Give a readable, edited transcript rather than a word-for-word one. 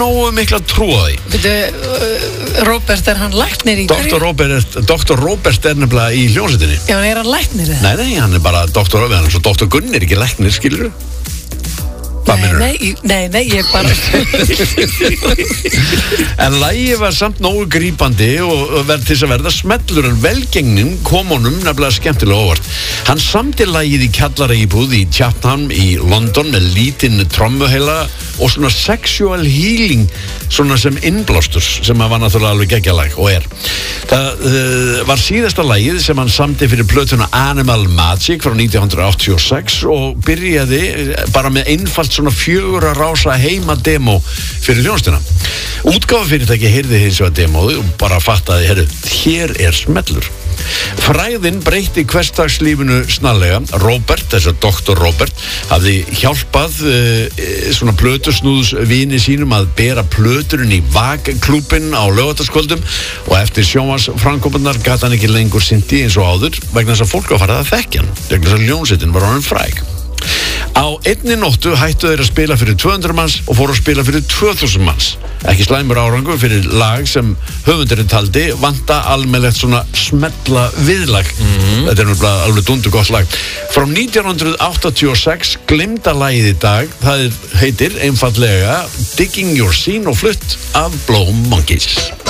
nógu mikla trú á því. Robert, er hann læknir í Dr. Robert er nefnilega í hljómsveitinni. Já, er hann læknir eða? Nei, hann er bara Dr. Robert, hann er svo Dr. Gunn er ekki læknir, skilur þú? Nei, ég bara En lagið var samt nógu grípandi og verð til þess að verða smellur en velgengnin kom honum nefnilega skemmtilega óvart. Hann samdi lagið í kjallara íbúð í Chatham í London með lítinn trommuheila og svona sexual healing svona sem innblástur sem að var náttúrulega alveg geggjalag og er. Það var síðasta lagið sem hann samdi fyrir plötuna Animal Magic frá 1986 og byrjaði bara með einfalt svona 4 rása heima demo fyrir hljónstina. Útgáfufyrirtæki heyrði hins vegar demóðu og bara fattaði, hér er smellur. Fræðin breytti hversdagslífinu snarlega. Robert, þess að Dr. Robert hafði hjálpað svona plötusnúðsvini sínum að bera plöturinn í vakklúbinn á laugardagskvöldum og eftir sjónvarpsframkomunnar gat hann ekki lengur synti eins og áður vegna þess að fólk var farið að þekkja hann vegna þess að hljómsveitin var orðin fræg. Á einni nóttu hættu þeir að spila fyrir 200 manns og fóru að spila fyrir 2000 manns. Ekki slæmur árangur fyrir lag sem höfundurinn taldi vanta almennilegt svona smella viðlag. Þetta er náttúrulega alveg dundu gott lag. Frá 1986 glimta lagið í dag. Það heitir einfallega Digging Your Scene og flutt af Blow Monkeys.